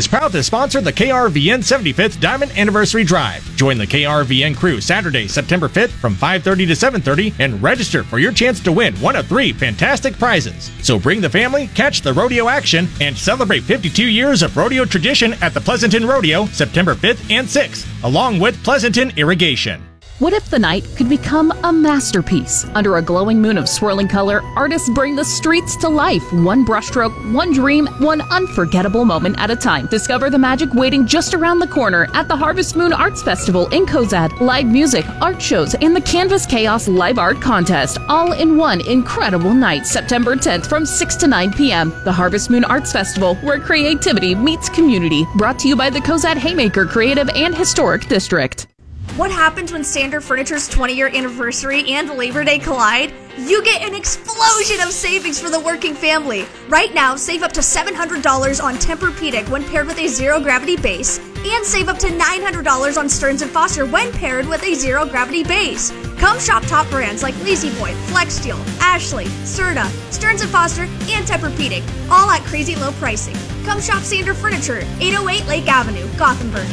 is proud to sponsor the KRVN 75th Diamond Anniversary Drive. Join the KRVN crew Saturday, September 5th from 5:30 to 7:30 and register for your chance to win one of 3 fantastic prizes. So bring the family, catch the rodeo action, and celebrate 52 years of rodeo tradition at the Pleasanton Rodeo September 5th and 6th, along with Pleasanton Irrigation. What if the night could become a masterpiece? Under a glowing moon of swirling color, artists bring the streets to life. One brushstroke, one dream, one unforgettable moment at a time. Discover the magic waiting just around the corner at the Harvest Moon Arts Festival in Cozad. Live music, art shows, and the Canvas Chaos Live Art Contest, all in one incredible night, September 10th from 6 to 9 p.m. The Harvest Moon Arts Festival, where creativity meets community. Brought to you by the Cozad Haymaker Creative and Historic District. What happens when Standard Furniture's 20-year anniversary and Labor Day collide? You get an explosion of savings for the working family. Right now, save up to $700 on Tempur-Pedic when paired with a zero-gravity base, and save up to $900 on Stearns & Foster when paired with a zero-gravity base. Come shop top brands like La-Z-Boy, FlexSteel, Ashley, Serta, Stearns & Foster, and Tempur-Pedic, all at crazy low pricing. Come shop Standard Furniture, 808 Lake Avenue, Gothenburg.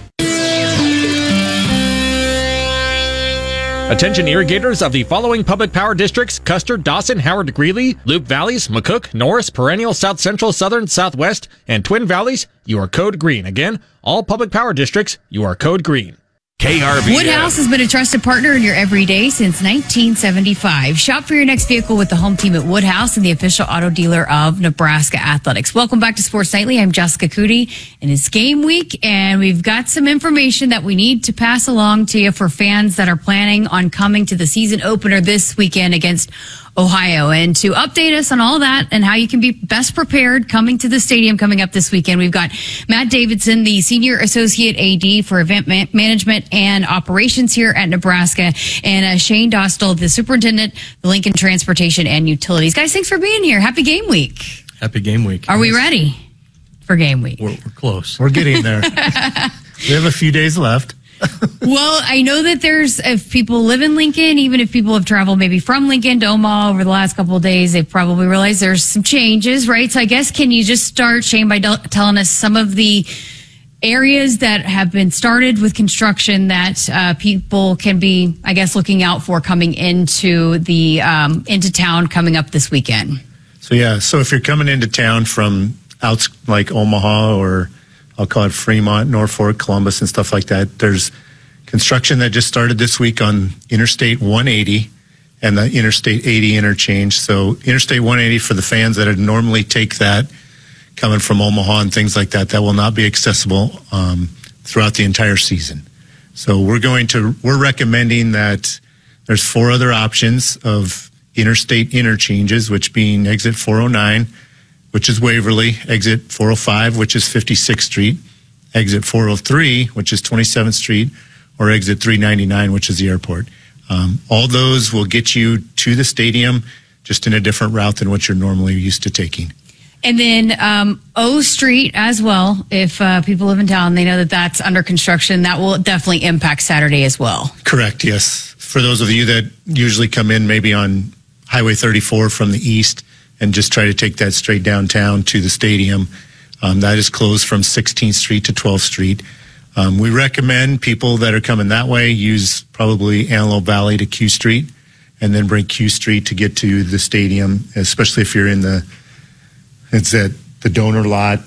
Attention irrigators of the following public power districts: Custer, Dawson, Howard, Greeley, Loop Valleys, McCook, Norris, Perennial, South Central, Southern, Southwest, and Twin Valleys. You are code green. Again, all public power districts, you are code green. KRVN. Woodhouse has been a trusted partner in your everyday since 1975. Shop for your next vehicle with the home team at Woodhouse and the official auto dealer of Nebraska Athletics. Welcome back to Sports Nightly. I'm Jessica Cootie, and it's game week, and we've got some information that we need to pass along to you for fans that are planning on coming to the season opener this weekend against Ohio. And to update us on all that and how you can be best prepared coming to the stadium coming up this weekend, we've got Matt Davidson, the Senior Associate AD for Event Management and Operations here at Nebraska, and Shane Dostal, the Superintendent, the Lincoln Transportation and Utilities. Guys, thanks for being here. Happy game week. Happy game week. Are we ready for game week? We're close. We're getting there. We have a few days left. Well, I know that if people live in Lincoln, even if people have traveled maybe from Lincoln to Omaha over the last couple of days, they've probably realized there's some changes, right? So I guess, can you just start, Shane, by telling us some of the areas that have been started with construction that people can be, I guess, looking out for coming into town coming up this weekend? So if you're coming into town from outs like Omaha, or I'll call it Fremont, Norfolk, Columbus, and stuff like that, there's construction that just started this week on Interstate 180 and the Interstate 80 interchange. So Interstate 180, for the fans that would normally take that coming from Omaha and things like that, that will not be accessible throughout the entire season. So we're recommending that there's 4 other options of interstate interchanges, which being exit 409, which is Waverly, exit 405, which is 56th Street, exit 403, which is 27th Street, or exit 399, which is the airport. All those will get you to the stadium just in a different route than what you're normally used to taking. And then O Street as well. If people live in town, they know that that's under construction. That will definitely impact Saturday as well. Correct, yes. For those of you that usually come in maybe on Highway 34 from the east and just try to take that straight downtown to the stadium, that is closed from 16th Street to 12th Street. We recommend people that are coming that way use probably Antelope Valley to Q Street, and then bring Q Street to get to the stadium, especially if you're in it's at the donor lot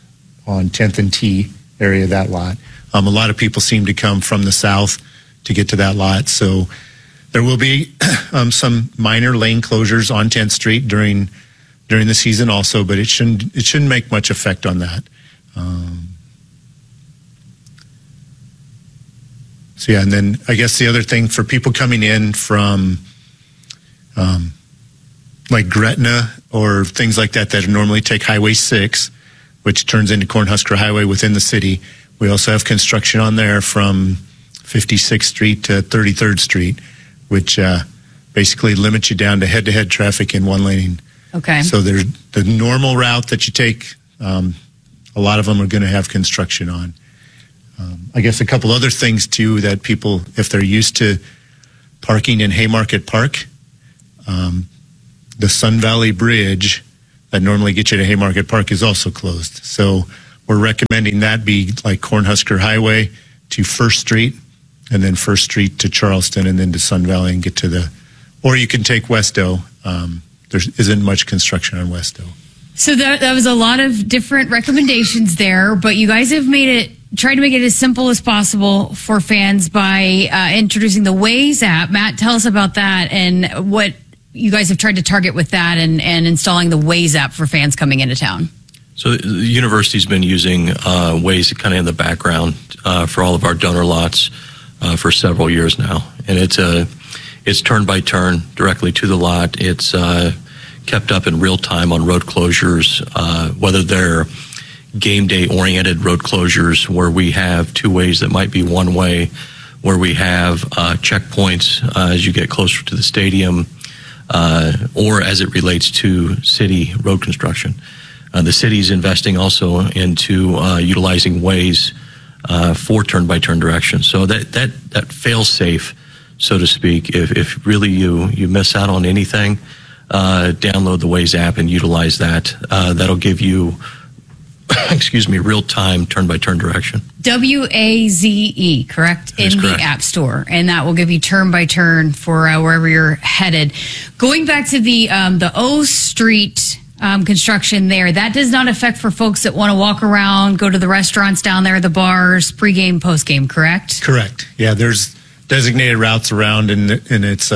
on 10th and T area, that lot. A lot of people seem to come from the south to get to that lot. So there will be some minor lane closures on 10th Street during the season also, but it shouldn't make much effect on that. And then I guess the other thing for people coming in from like Gretna or things like that normally take Highway 6, which turns into Cornhusker Highway within the city. We also have construction on there from 56th Street to 33rd Street, which basically limits you down to head-to-head traffic in one lane. Okay. So there's the normal route that you take. A lot of them are going to have construction on. I guess a couple other things, too, that people, if they're used to parking in Haymarket Park, the Sun Valley Bridge that normally gets you to Haymarket Park is also closed. So we're recommending that be like Cornhusker Highway to First Street, and then First Street to Charleston, and then to Sun Valley and get to or you can take Westo. There isn't much construction on Westo. So that was a lot of different recommendations there, but you guys have tried to make it as simple as possible for fans by introducing the Waze app. Matt, tell us about that and what you guys have tried to target with that and installing the Waze app for fans coming into town. So the university's been using Waze kind of in the background for all of our donor lots for several years now, and it's turn by turn directly to the lot. It's kept up in real time on road closures, whether they're game day oriented road closures where we have two ways that might be one way, where we have checkpoints as you get closer to the stadium, or as it relates to city road construction. The city's investing also into utilizing Waze for turn-by-turn directions. So that fails safe, so to speak. If really you miss out on anything, download the Waze app and utilize that. That'll give you, real-time turn-by-turn direction. WAZE, correct? That is correct. The App Store, and that will give you turn-by-turn for wherever you're headed. Going back to the O Street construction there, that does not affect for folks that want to walk around, go to the restaurants down there, the bars, pregame, postgame, correct? Correct. Yeah, there's designated routes around, and it's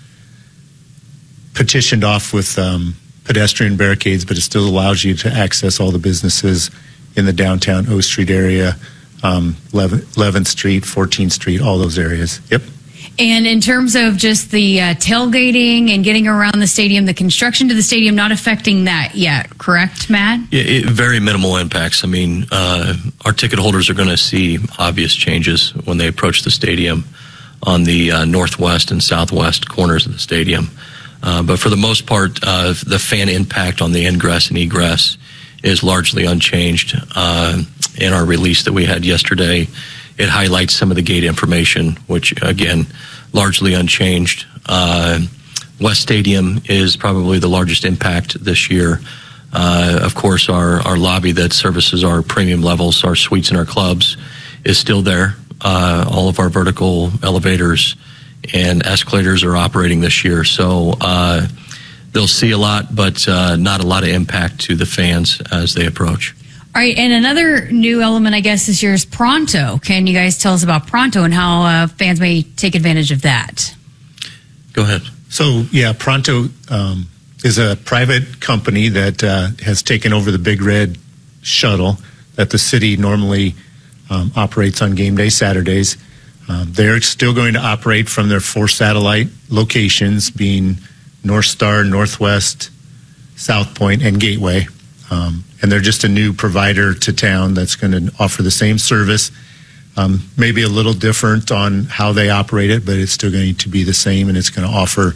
petitioned off with pedestrian barricades, but it still allows you to access all the businesses in the downtown O Street area, 11th Street, 14th Street, all those areas. Yep. And in terms of just the tailgating and getting around the stadium, the construction to the stadium not affecting that yet, correct, Matt? Yeah, very minimal impacts. I mean, our ticket holders are going to see obvious changes when they approach the stadium on the northwest and southwest corners of the stadium. But for the most part, the fan impact on the ingress and egress is largely unchanged. In our release that we had yesterday, it highlights some of the gate information, which, again, largely unchanged. West Stadium is probably the largest impact this year. Of course, our lobby that services our premium levels, our suites and our clubs, is still there. All of our vertical elevators and escalators are operating this year. So they'll see a lot, but not a lot of impact to the fans as they approach. All right, and another new element, I guess, this year is Pronto. Can you guys tell us about Pronto and how fans may take advantage of that? Go ahead. So, yeah, Pronto is a private company that has taken over the Big Red shuttle that the city normally operates on game day Saturdays. They're still going to operate from their 4 satellite locations, being North Star, Northwest, South Point, and Gateway. And they're just a new provider to town that's going to offer the same service, maybe a little different on how they operate it, but it's still going to be the same, and it's going to offer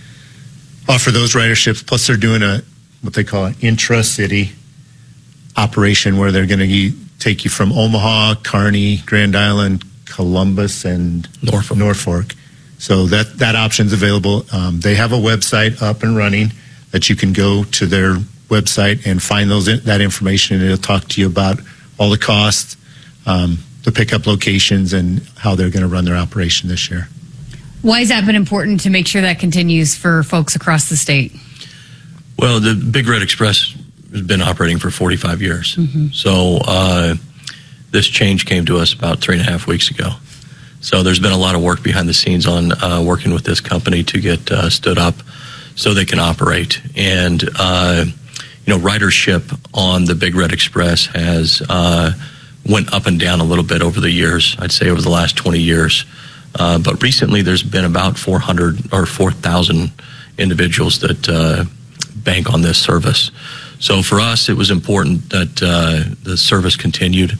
those riderships. Plus, they're doing what they call an intra-city operation where they're going to take you from Omaha, Kearney, Grand Island, Columbus, and Norfolk. So that option's available. They have a website up and running that you can go to their website and find that information, and it'll talk to you about all the costs, the pickup locations, and how they're going to run their operation this year. Why has that been important to make sure that continues for folks across the state? Well, the Big Red Express has been operating for 45 years. Mm-hmm. So this change came to us about 3.5 weeks ago. So there's been a lot of work behind the scenes on working with this company to get stood up so they can operate. And ridership on the Big Red Express has went up and down a little bit over the years, I'd say over the last 20 years. But recently there's been about 400 or 4,000 individuals that bank on this service. So for us, it was important that the service continued.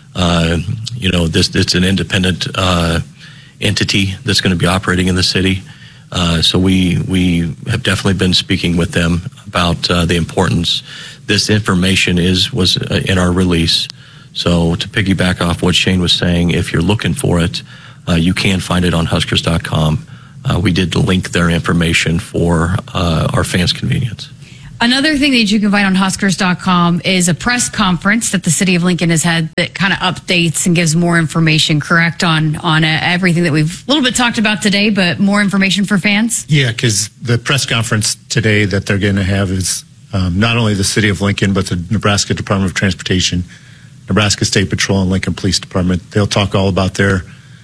It's an independent entity that's going to be operating in the city. So we have definitely been speaking with them about the importance. This information was in our release. So to piggyback off what Shane was saying, if you're looking for it, you can find it on Huskers.com. We did link their information for our fans' convenience. Another thing that you can find on Huskers.com is a press conference that the city of Lincoln has had that kind of updates and gives more information, correct, on everything that we've a little bit talked about today, but more information for fans? Yeah, because the press conference today that they're going to have is not only the city of Lincoln, but the Nebraska Department of Transportation, Nebraska State Patrol, and Lincoln Police Department. They'll talk all about their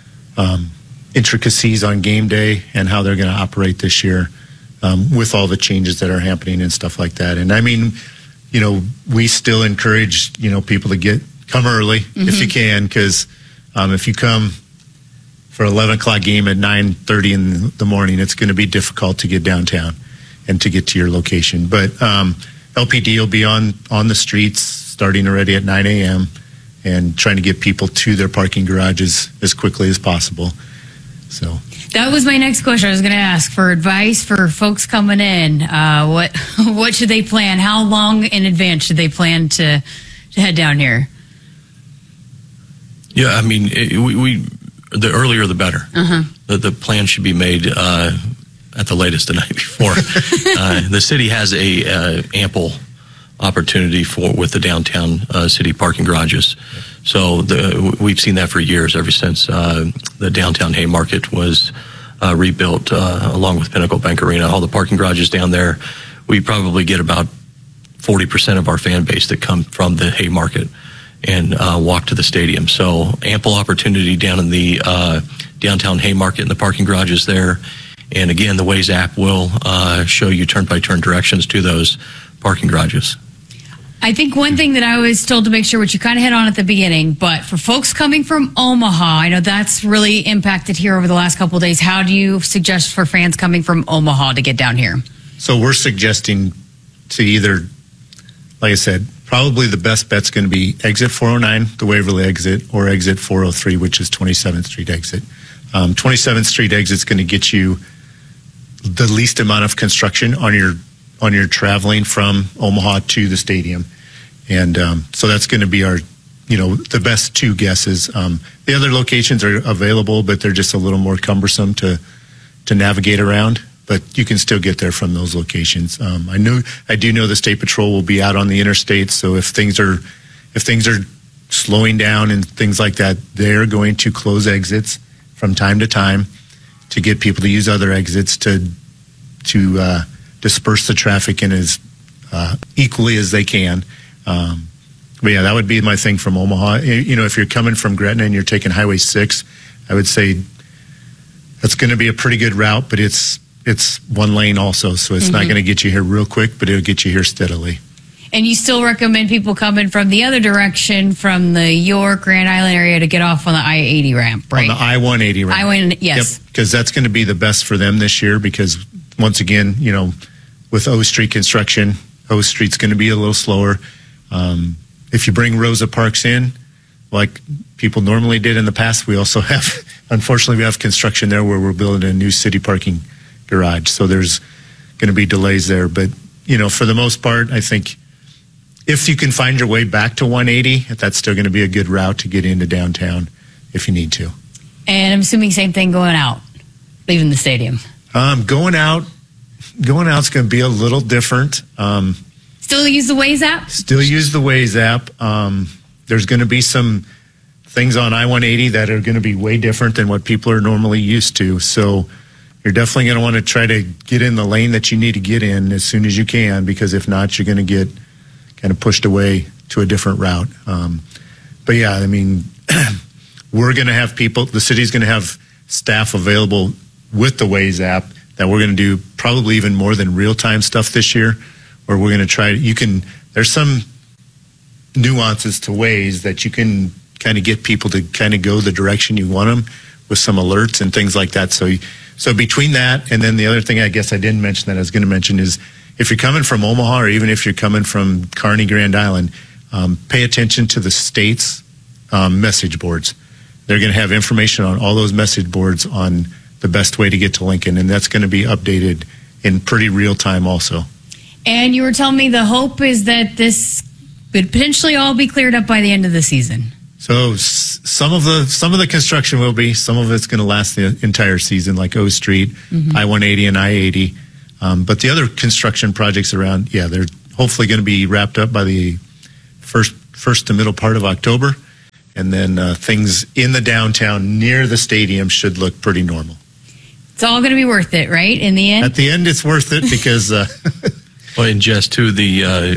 intricacies on game day and how they're going to operate this year. With all the changes that are happening and stuff like that. And I mean, we still encourage, people to come early if you can, because if you come for 11 o'clock game at 9:30 in the morning, it's going to be difficult to get downtown and to get to your location. But LPD will be on the streets starting already at 9 a.m. and trying to get people to their parking garages as quickly as possible. So that was my next question. I was going to ask for advice for folks coming in. What should they plan? How long in advance should they plan to head down here? Yeah, I mean, the earlier the better. The plan should be made at the latest the night before. The city has a ample opportunity with the downtown city parking garages. So we've seen that for years, ever since the downtown Haymarket was rebuilt along with Pinnacle Bank Arena. All the parking garages down there, we probably get about 40% of our fan base that come from the Haymarket and walk to the stadium. So ample opportunity down in the downtown Haymarket and the parking garages there. And again, the Waze app will show you turn-by-turn directions to those parking garages. I think one thing that I was told to make sure, which you kind of hit on at the beginning, but for folks coming from Omaha, I know that's really impacted here over the last couple of days. How do you suggest for fans coming from Omaha to get down here? So we're suggesting to either, like I said, probably the best bet's going to be exit 409, the Waverly exit, or exit 403, which is 27th Street exit. 27th Street exit's going to get you the least amount of construction on your traveling from Omaha to the stadium. And so that's going to be our, the best two guesses. The other locations are available, but they're just a little more cumbersome to navigate around. But you can still get there from those locations. I do know the State Patrol will be out on the interstate, so if things are slowing down and things like that, they're going to close exits from time to time to get people to use other exits to disperse the traffic in as equally as they can. But yeah, that would be my thing from Omaha. If you're coming from Gretna and you're taking Highway 6, I would say that's going to be a pretty good route, but it's one lane also, so it's not going to get you here real quick, but it'll get you here steadily. And you still recommend people coming from the other direction, from the York, Grand Island area, to get off on the I-80 ramp, right? On the I-180 ramp. Yes. Yep, because that's going to be the best for them this year, because once again, with O Street construction, O Street's going to be a little slower. If you bring Rosa Parks in, like people normally did in the past, we also have, unfortunately, we have construction there where we're building a new city parking garage. So there's going to be delays there. But, for the most part, I think if you can find your way back to 180, that's still going to be a good route to get into downtown if you need to. And I'm assuming same thing going out, leaving the stadium. Going out's going to be a little different. Still use the Waze app? Still use the Waze app. There's going to be some things on I-180 that are going to be way different than what people are normally used to. So you're definitely going to want to try to get in the lane that you need to get in as soon as you can, because if not, you're going to get kind of pushed away to a different route. But yeah, I mean, we're going to have people, the city's going to have staff available with the Waze app that we're going to do probably even more than real-time stuff this year, where we're going to try, there's some nuances to Waze that you can kind of get people to kind of go the direction you want them with some alerts and things like that. So between that, and then the other thing I guess I didn't mention that I was going to mention is, if you're coming from Omaha, or even if you're coming from Kearney, Grand Island, pay attention to the state's message boards. They're going to have information on all those message boards on the best way to get to Lincoln, and that's going to be updated in pretty real time also. And you were telling me the hope is that this could potentially all be cleared up by the end of the season. So some of the construction will be, some of it's going to last the entire season, like O Street, I-180 and I-80. But the other construction projects around, they're hopefully going to be wrapped up by the first to middle part of October. And then things in the downtown near the stadium should look pretty normal. It's all going to be worth it, right? In the end? At the end, it's worth it because... Well, and Jess, too, the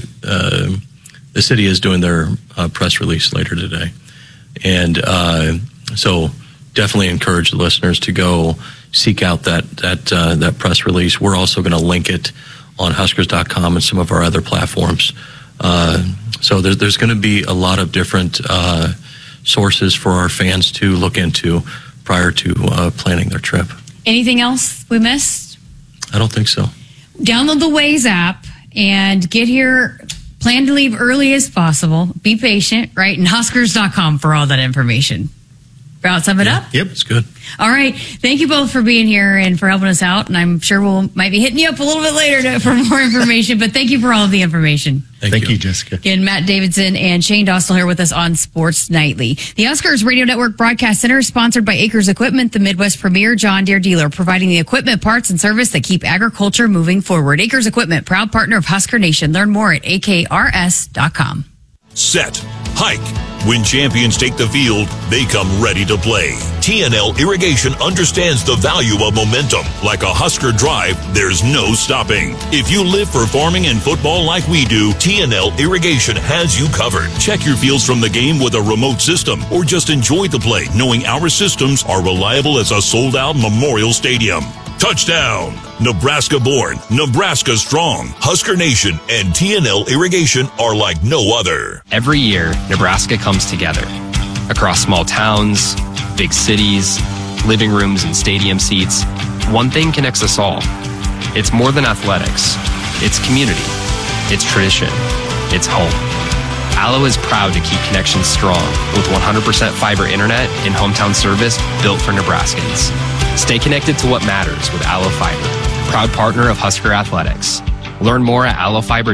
city is doing their press release later today. And so definitely encourage the listeners to go seek out that press release. We're also going to link it on Huskers.com and some of our other platforms. So there's going to be a lot of different sources for our fans to look into prior to planning their trip. Anything else we missed? I don't think so. Download the Waze app and get here. Plan to leave early as possible. Be patient, right? And Huskers.com for all that information. About sum it up? Yep, it's good. All right. Thank you both for being here and for helping us out. And I'm sure might be hitting you up a little bit later for more information. But thank you for all of the information. Thank you, Jessica. Again, Matt Davidson and Shane Dostal here with us on Sports Nightly. The Huskers Radio Network Broadcast Center is sponsored by Acres Equipment, the Midwest premier John Deere dealer, providing the equipment, parts, and service that keep agriculture moving forward. Acres Equipment, proud partner of Husker Nation. Learn more at akrs.com. Set, hike. When champions take the field, they come ready to play. TNL Irrigation understands the value of momentum. Like a Husker drive, there's no stopping. If you live for farming and football like we do, TNL Irrigation has you covered. Check your fields from the game with a remote system, or just enjoy the play knowing our systems are reliable as a sold-out Memorial Stadium. Touchdown! Nebraska born, Nebraska strong. Husker Nation and TNL Irrigation are like no other. Every year, Nebraska comes together. Across small towns, big cities, living rooms and stadium seats, one thing connects us all. It's more than athletics. It's community. It's tradition. It's home. Allo is proud to keep connections strong with 100% fiber internet and hometown service built for Nebraskans. Stay connected to what matters with Allo Fiber, proud partner of Husker Athletics. Learn more at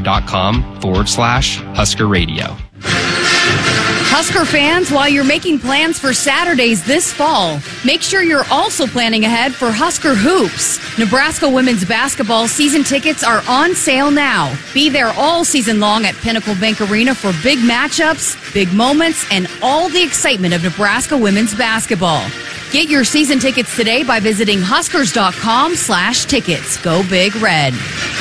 allofibers.com/Husker Radio. Husker fans, while you're making plans for Saturdays this fall, make sure you're also planning ahead for Husker Hoops. Nebraska women's basketball season tickets are on sale now. Be there all season long at Pinnacle Bank Arena for big matchups, big moments, and all the excitement of Nebraska women's basketball. Get your season tickets today by visiting huskers.com/tickets. Go Big Red.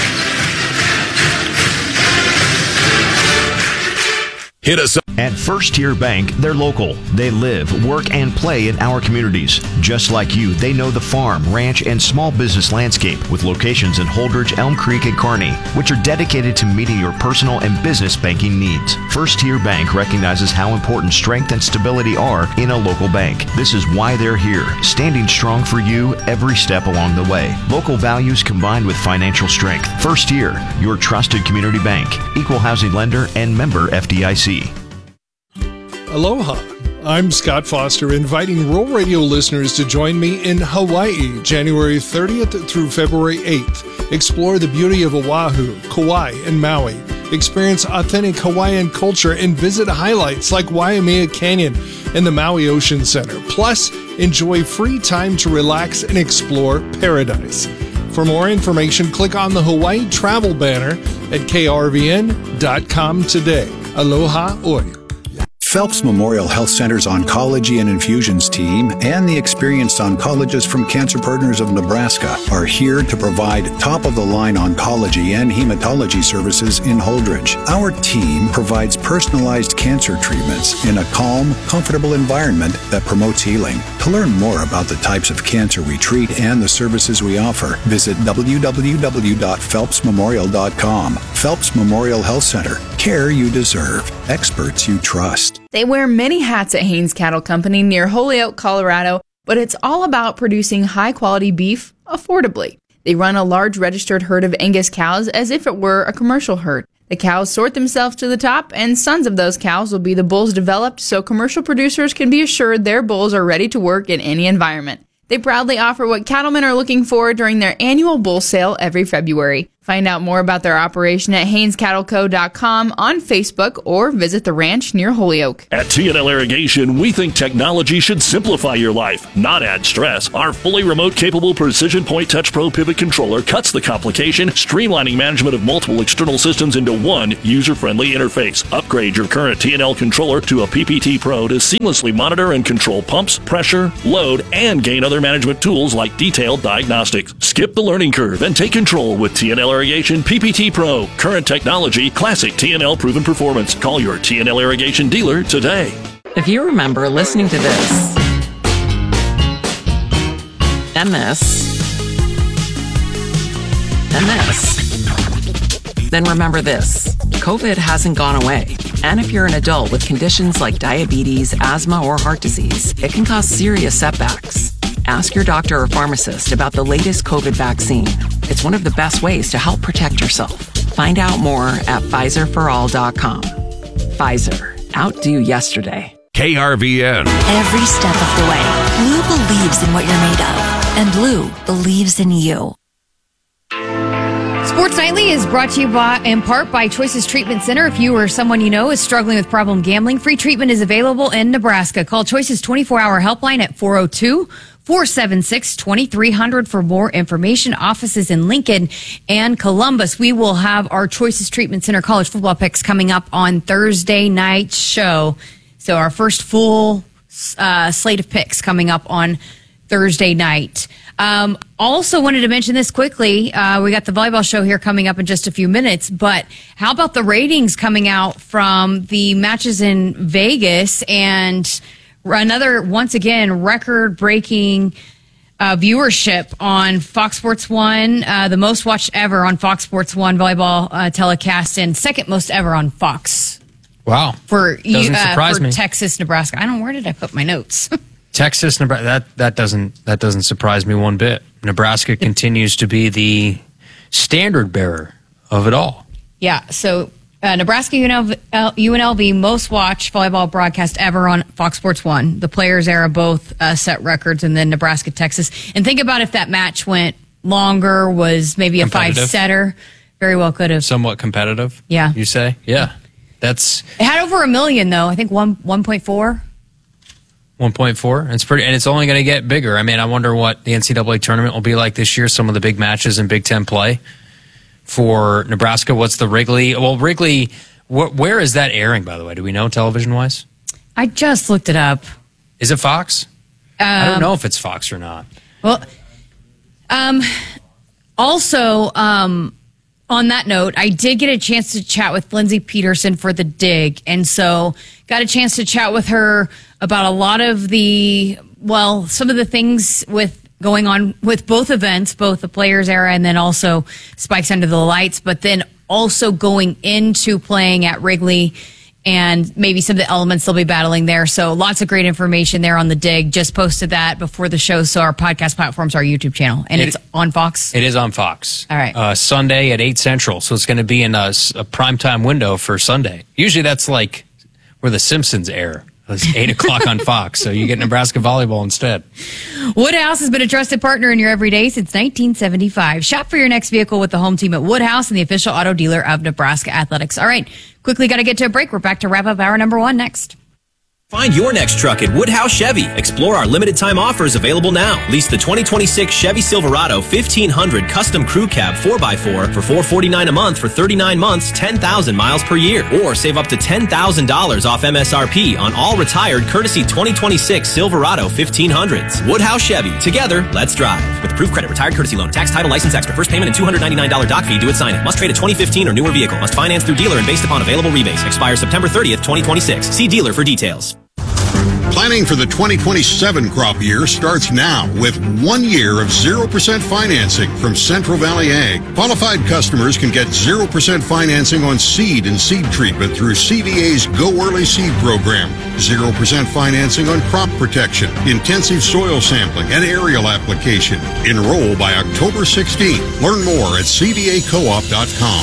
Hit us up. At First Tier Bank, they're local. They live, work, and play in our communities. Just like you, they know the farm, ranch, and small business landscape with locations in Holdridge, Elm Creek, and Kearney, which are dedicated to meeting your personal and business banking needs. First Tier Bank recognizes how important strength and stability are in a local bank. This is why they're here, standing strong for you every step along the way. Local values combined with financial strength. First Tier, your trusted community bank, equal housing lender, and member FDIC. Aloha. I'm Scott Foster, inviting Rural Radio listeners to join me in Hawaii, January 30th through February 8th. Explore the beauty of Oahu, Kauai, and Maui. Experience authentic Hawaiian culture and visit highlights like Waimea Canyon and the Maui Ocean Center. Plus, enjoy free time to relax and explore paradise. For more information, click on the Hawaii travel banner at krvn.com today. Aloha oi. Phelps Memorial Health Center's Oncology and Infusions team and the experienced oncologists from Cancer Partners of Nebraska are here to provide top-of-the-line oncology and hematology services in Holdridge. Our team provides personalized cancer treatments in a calm, comfortable environment that promotes healing. To learn more about the types of cancer we treat and the services we offer, visit www.phelpsmemorial.com. Phelps Memorial Health Center. Care you deserve. Experts you trust. They wear many hats at Haines Cattle Company near Holyoke, Colorado, but it's all about producing high-quality beef affordably. They run a large registered herd of Angus cows as if it were a commercial herd. The cows sort themselves to the top, and sons of those cows will be the bulls developed so commercial producers can be assured their bulls are ready to work in any environment. They proudly offer what cattlemen are looking for during their annual bull sale every February. Find out more about their operation at HaynesCattleCo.com on Facebook or visit the ranch near Holyoke. At TNL Irrigation, we think technology should simplify your life, not add stress. Our fully remote capable Precision Point Touch Pro Pivot Controller cuts the complication, streamlining management of multiple external systems into one user-friendly interface. Upgrade your current TNL controller to a PPT Pro to seamlessly monitor and control pumps, pressure, load, and gain other management tools like detailed diagnostics. Skip the learning curve and take control with TNL Irrigation PPT Pro. Current technology, classic TNL proven performance. Call your TNL Irrigation dealer today. If you remember listening to this, and this, and this, then remember this. COVID hasn't gone away. And if you're an adult with conditions like diabetes, asthma, or heart disease, it can cause serious setbacks. Ask your doctor or pharmacist about the latest COVID vaccine. It's one of the best ways to help protect yourself. Find out more at PfizerForAll.com. Pfizer. Outdo yesterday. KRVN. Every step of the way, Blue believes in what you're made of. And Blue believes in you. Sports Nightly is brought to you in part by Choices Treatment Center. If you or someone you know is struggling with problem gambling, free treatment is available in Nebraska. Call Choices 24-hour helpline at 402-476-2300 for more information. Offices in Lincoln and Columbus. We will have our Choices Treatment Center college football picks coming up on Thursday night's show. So our first full slate of picks coming up on Thursday night. Also wanted to mention this quickly. We got the volleyball show here coming up in just a few minutes, but how about the ratings coming out from the matches in Vegas and another, once again, record-breaking viewership on Fox Sports 1, the most watched ever on Fox Sports 1 volleyball telecast and second most ever on Fox. Wow. For surprise me. Texas, Nebraska. Where did I put my notes? Texas, Nebraska, that doesn't surprise me one bit. Nebraska continues to be the standard bearer of it all. Yeah, so Nebraska UNLV most watched volleyball broadcast ever on Fox Sports 1. The Players era both set records, and then Nebraska, Texas. And think about if that match went longer, was maybe a five-setter. Very well could have. Somewhat competitive, yeah. You say? Yeah. It had over 1 million, though. I think 1.4. 1.4. It's pretty, and it's only going to get bigger. I mean, I wonder what the NCAA tournament will be like this year. Some of the big matches in Big Ten play for Nebraska. What's the Wrigley? Well, Wrigley, where is that airing, by the way? Do we know television-wise? I just looked it up. Is it Fox? I don't know if it's Fox or not. Well, also, on that note, I did get a chance to chat with Lindsay Peterson for The Dig, and so got a chance to chat with her about a lot of some of the things with going on with both events, both the Players era and then also Spikes Under the Lights, but then also going into playing at Wrigley and maybe some of the elements they'll be battling there. So lots of great information there on The Dig. Just posted that before the show, so our podcast platform's our YouTube channel. And it's on Fox? It is on Fox. All right. Sunday at 8 Central, so it's going to be in a primetime window for Sunday. Usually that's like where The Simpsons air. It's 8 o'clock on Fox, so you get Nebraska volleyball instead. Woodhouse has been a trusted partner in your everyday since 1975. Shop for your next vehicle with the home team at Woodhouse and the official auto dealer of Nebraska Athletics. All right, quickly got to get to a break. We're back to wrap up hour number 1 next. Find your next truck at Woodhouse Chevy. Explore our limited time offers available now. Lease the 2026 Chevy Silverado 1500 Custom Crew Cab 4x4 for $449 a month for 39 months, 10,000 miles per year. Or save up to $10,000 off MSRP on all retired courtesy 2026 Silverado 1500s. Woodhouse Chevy. Together, let's drive. With approved credit, retired courtesy loan, tax, title, license extra, first payment, and $299 doc fee due at signing. Must trade a 2015 or newer vehicle. Must finance through dealer and based upon available rebates. Expires September 30th, 2026. See dealer for details. Planning for the 2027 crop year starts now with 1 year of 0% financing from Central Valley Ag. Qualified customers can get 0% financing on seed and seed treatment through CVA's Go Early Seed program. 0% financing on crop protection, intensive soil sampling, and aerial application. Enroll by October 16th. Learn more at cvacoop.com.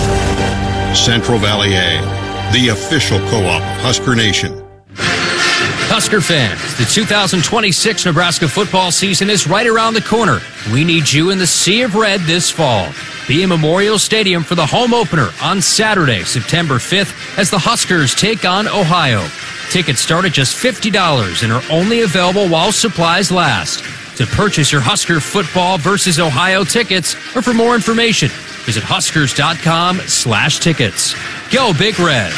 Central Valley Ag, the official co-op of Husker Nation. Husker fans, the 2026 Nebraska football season is right around the corner. We need you in the Sea of Red this fall. Be in Memorial Stadium for the home opener on Saturday, September 5th, as the Huskers take on Ohio. Tickets start at just $50 and are only available while supplies last. To purchase your Husker football versus Ohio tickets, or for more information, visit huskers.com/tickets. Go Big Red.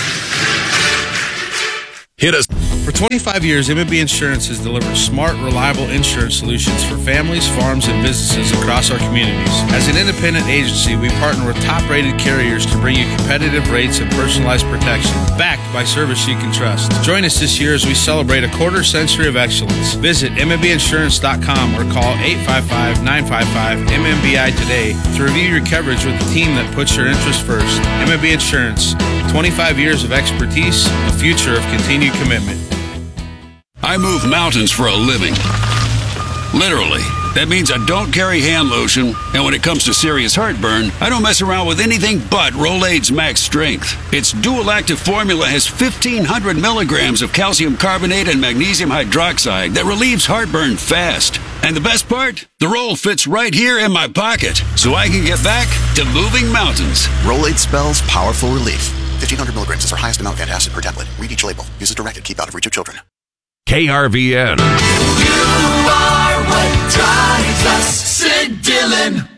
Hit us. For 25 years, M&B Insurance has delivered smart, reliable insurance solutions for families, farms, and businesses across our communities. As an independent agency, we partner with top-rated carriers to bring you competitive rates and personalized protection, backed by service you can trust. Join us this year as we celebrate a quarter century of excellence. Visit MMBinsurance.com or call 855-955-MMBI today to review your coverage with the team that puts your interests first. M&B Insurance, 25 years of expertise, a future of continued commitment. I move mountains for a living. Literally. That means I don't carry hand lotion, and when it comes to serious heartburn, I don't mess around with anything but Rolaids Max Strength. Its dual-active formula has 1,500 milligrams of calcium carbonate and magnesium hydroxide that relieves heartburn fast. And the best part? The roll fits right here in my pocket, so I can get back to moving mountains. Rolaids spells powerful relief. 1,500 milligrams is our highest amount of antacid per tablet. Read each label. Use as directed. Keep out of reach of children. KRVN. You are what drives us, Sid Dillon.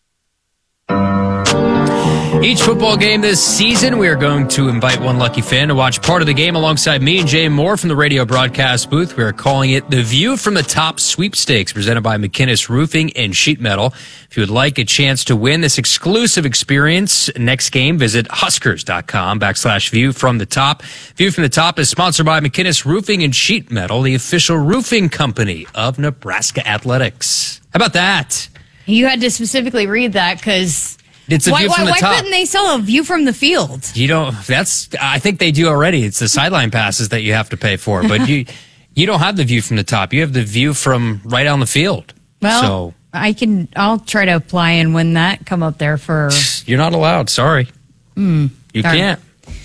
Each football game this season, we are going to invite one lucky fan to watch part of the game alongside me and Jay Moore from the radio broadcast booth. We are calling it the View from the Top Sweepstakes, presented by McInnes Roofing and Sheet Metal. If you would like a chance to win this exclusive experience next game, visit huskers.com/view from the top. View from the Top is sponsored by McInnes Roofing and Sheet Metal, the official roofing company of Nebraska Athletics. How about that? You had to specifically read that because... It's a view from the top. Why couldn't they sell a view from the field? I think they do already. It's the sideline passes that you have to pay for. But you don't have the view from the top. You have the view from right on the field. Well, I'll try to apply and win that. Come up there for... You're not allowed. Sorry. You can't.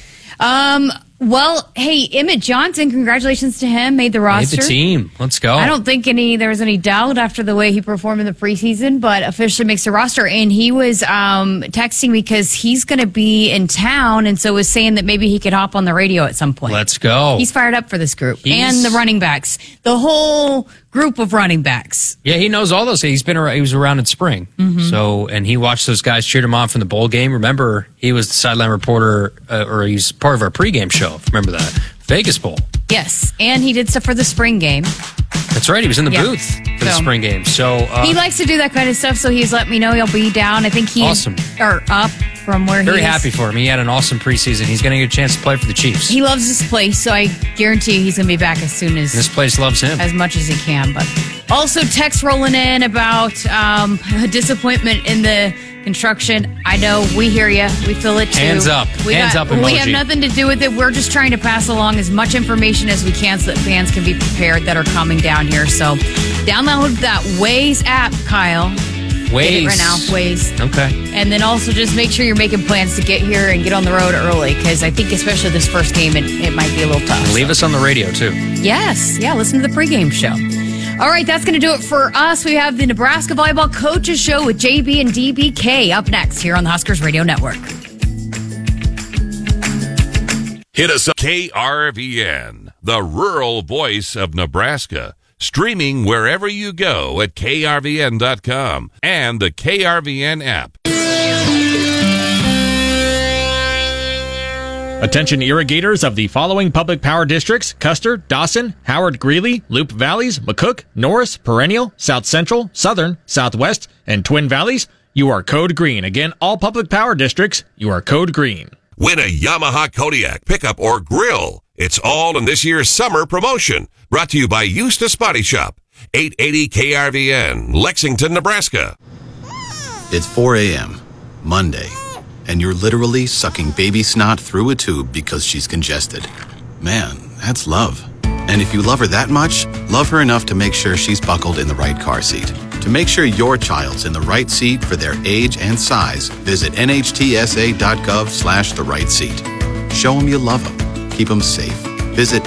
Well, hey, Emmett Johnson, congratulations to him. Made the roster. Made the team. Let's go. I don't think there was any doubt after the way he performed in the preseason, but officially makes the roster. And he was texting me because he's going to be in town, and so was saying that maybe he could hop on the radio at some point. Let's go. He's fired up for this group. And the running backs. The whole group of running backs. Yeah, he knows all those. He was around in spring. So, and he watched those guys, cheered him on from the bowl game. Remember, he was the sideline reporter, or he's part of our pregame show. Remember that Vegas Bowl? Yes, and he did stuff for the spring game. That's right. He was in the booth for the spring game. So he likes to do that kind of stuff. So he's let me know he'll be down. I think he's up from where he is. Very happy for him. He had an awesome preseason. He's going to get a chance to play for the Chiefs. He loves this place, so I guarantee he's going to be back as soon as this place loves him as much as he can. But also text rolling in about disappointment in the construction. I know we hear you. We feel it too. Hands up. Hands up emoji. We have nothing to do with it. We're just trying to pass along as much information as we can so that fans can be prepared that are coming down here. So download that Waze app, Kyle. Waze. Get it right now, Waze. Okay. And then also just make sure you're making plans to get here and get on the road early because I think especially this first game, it might be a little tough. Leave us on the radio too. Yes. Yeah, listen to the pregame show. All right, that's going to do it for us. We have the Nebraska Volleyball Coaches Show with JB and DBK up next here on the Huskers Radio Network. Hit us up. KRVN, the rural voice of Nebraska. Streaming wherever you go at krvn.com and the KRVN app. Attention irrigators of the following public power districts: Custer, Dawson, Howard, Greeley, Loup Valleys, McCook, Norris, Perennial, South Central, Southern, Southwest, and Twin Valleys. You are code green. Again, all public power districts, you are code green. Win a Yamaha Kodiak pickup or grill. It's all in this year's summer promotion. Brought to you by Eustis Body Shop. 880 KRVN, Lexington, Nebraska. It's 4 a.m., Monday, and you're literally sucking baby snot through a tube because she's congested. Man, that's love. And if you love her that much, love her enough to make sure she's buckled in the right car seat. To make sure your child's in the right seat for their age and size, visit nhtsa.gov/the right seat. Show them you love them. Keep them safe. Visit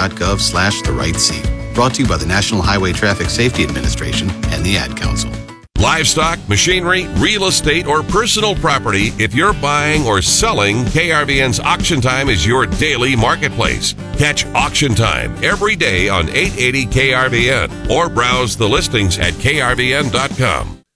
nhtsa.gov/the right seat. Brought to you by the National Highway Traffic Safety Administration and the Ad Council. Livestock, machinery, real estate, or personal property, if you're buying or selling, KRVN's Auction Time is your daily marketplace. Catch Auction Time every day on 880 KRVN or browse the listings at krvn.com.